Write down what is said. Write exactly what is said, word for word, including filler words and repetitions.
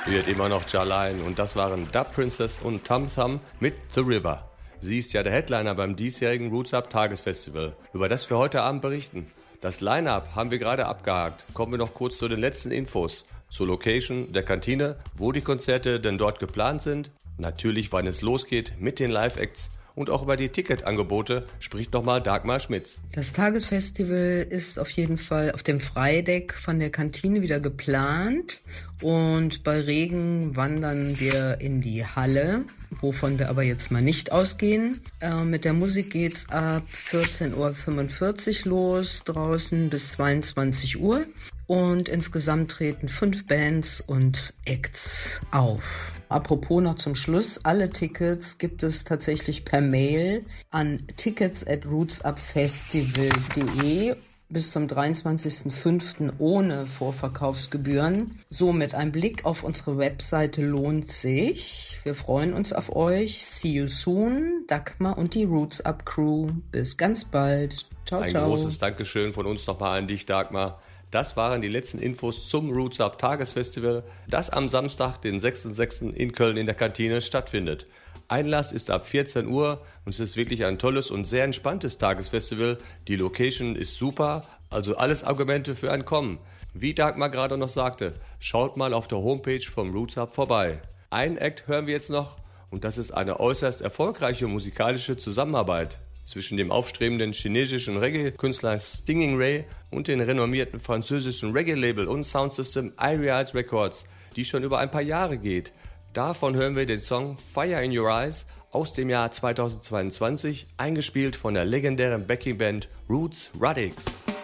Wird immer noch Jalain und das waren Dub Princess und Tam Tam mit The River. Sie ist ja der Headliner beim diesjährigen Roots Up Tagesfestival, über das wir heute Abend berichten. Das Line-Up haben wir gerade abgehakt. Kommen wir noch kurz zu den letzten Infos. Zur Location der Kantine, wo die Konzerte denn dort geplant sind. Natürlich, wann es losgeht mit den Live-Acts. Und auch über die Ticketangebote spricht nochmal Dagmar Schmitz. Das Tagesfestival ist auf jeden Fall auf dem Freideck von der Kantine wieder geplant. Und bei Regen wandern wir in die Halle, wovon wir aber jetzt mal nicht ausgehen. Äh, mit der Musik geht's ab vierzehn Uhr fünfundvierzig los, draußen bis zweiundzwanzig Uhr. Und insgesamt treten fünf Bands und Acts auf. Apropos noch zum Schluss, alle Tickets gibt es tatsächlich per Mail an tickets at rootsupfestival punkt de bis zum dreiundzwanzigsten fünften ohne Vorverkaufsgebühren. Somit ein Blick auf unsere Webseite lohnt sich. Wir freuen uns auf euch. See you soon, Dagmar und die Roots Up Crew. Bis ganz bald. Ciao, Ein ciao. Ein großes Dankeschön von uns nochmal an dich, Dagmar. Das waren die letzten Infos zum Roots Up Tagesfestival, das am Samstag, den sechsten sechsten in Köln in der Kantine stattfindet. Einlass ist ab vierzehn Uhr und es ist wirklich ein tolles und sehr entspanntes Tagesfestival. Die Location ist super, also alles Argumente für ein Kommen. Wie Dagmar gerade noch sagte, schaut mal auf der Homepage vom Roots Up vorbei. Ein Act hören wir jetzt noch und das ist eine äußerst erfolgreiche musikalische Zusammenarbeit zwischen dem aufstrebenden chinesischen Reggae-Künstler Stinging Ray und den renommierten französischen Reggae-Label und Soundsystem iReals Records, die schon über ein paar Jahre geht. Davon hören wir den Song Fire in Your Eyes aus dem Jahr zweitausendzweiundzwanzig, eingespielt von der legendären Backing-Band Roots Radics.